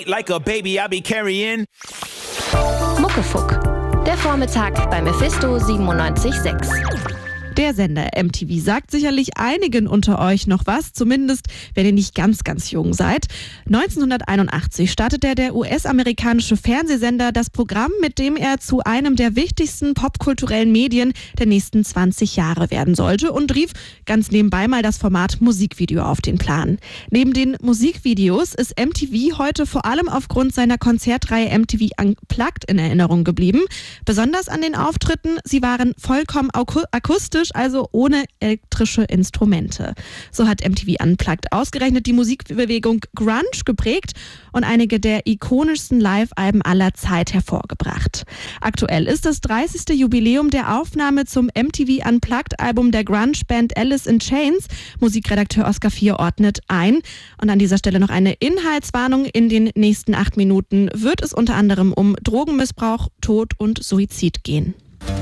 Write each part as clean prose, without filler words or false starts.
Like a baby I be carrying. Muckefuck, der Vormittag bei Mephisto 97.6. Der Sender MTV sagt sicherlich einigen unter euch noch was, zumindest wenn ihr nicht ganz, ganz jung seid. 1981 startete der US-amerikanische Fernsehsender das Programm, mit dem er zu einem der wichtigsten popkulturellen Medien der nächsten 20 Jahre werden sollte und rief ganz nebenbei mal das Format Musikvideo auf den Plan. Neben den Musikvideos ist MTV heute vor allem aufgrund seiner Konzertreihe MTV Unplugged in Erinnerung geblieben. Besonders an den Auftritten, sie waren vollkommen akustisch, also ohne elektrische Instrumente. So hat MTV Unplugged ausgerechnet die Musikbewegung Grunge geprägt und einige der ikonischsten Live-Alben aller Zeit hervorgebracht. Aktuell ist das 30. Jubiläum der Aufnahme zum MTV Unplugged-Album der Grunge-Band Alice in Chains. Musikredakteur Oskar Vier ordnet ein. Und an dieser Stelle noch eine Inhaltswarnung. In den nächsten 8 Minuten wird es unter anderem um Drogenmissbrauch, Tod und Suizid gehen.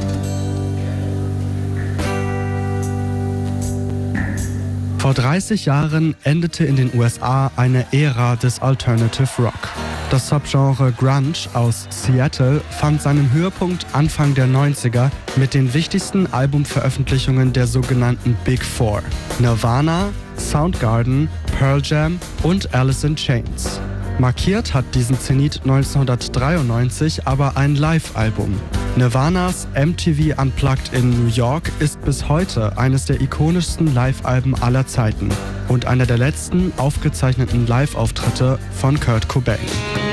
Vor 30 Jahren endete in den USA eine Ära des Alternative Rock. Das Subgenre Grunge aus Seattle fand seinen Höhepunkt Anfang der 90er mit den wichtigsten Albumveröffentlichungen der sogenannten Big Four: Nirvana, Soundgarden, Pearl Jam und Alice in Chains. Markiert hat diesen Zenit 1993 aber ein Live-Album. Nirvanas MTV Unplugged in New York ist bis heute eines der ikonischsten Live-Alben aller Zeiten und einer der letzten aufgezeichneten Live-Auftritte von Kurt Cobain.